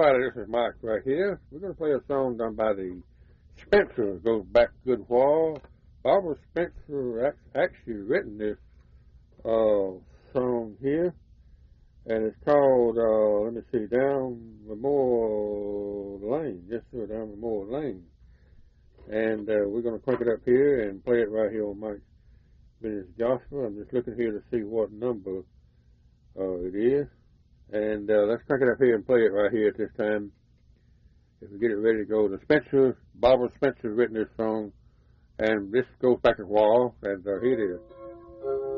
Alright, this is Mike right here. We're going to play a song done by the Spencer. It goes back a good while. Barbara Spencer actually written this song here, and it's called, let me see, Down Memorial Lane. Yes, sir, Down Memorial Lane. And we're going to crank it up here and play it right here on Mike's Business Gospel. I'm just looking here to see what number it is. And let's crank it up here and play it right here at this time. If we get it ready to go, Barbara Spencer written this song, and this goes back a while, and here it is.